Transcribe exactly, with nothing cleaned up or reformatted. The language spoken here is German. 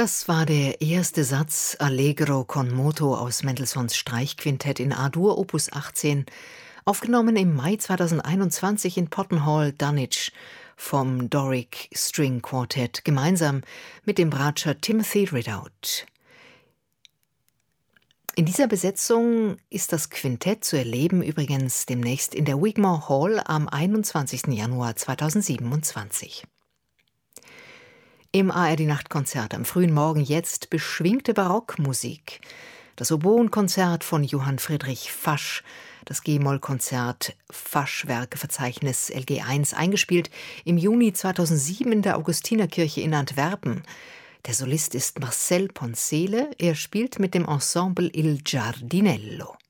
Das war der erste Satz Allegro con moto aus Mendelssohns Streichquintett in A-Dur Opus achtzehn, aufgenommen im Mai zweitausendeinundzwanzig in Pottenhall, Dunwich vom Doric String Quartet gemeinsam mit dem Bratscher Timothy Ridout. In dieser Besetzung ist das Quintett zu erleben übrigens demnächst in der Wigmore Hall am einundzwanzigsten Januar zweitausendsiebenundzwanzig. Im A R D-Nachtkonzert am frühen Morgen jetzt beschwingte Barockmusik. Das Oboenkonzert von Johann Friedrich Fasch, das G-Moll-Konzert Fasch-Werkeverzeichnis L G eins, eingespielt im Juni zweitausendsieben in der Augustinerkirche in Antwerpen. Der Solist ist Marcel Poncele, er spielt mit dem Ensemble Il Giardinello.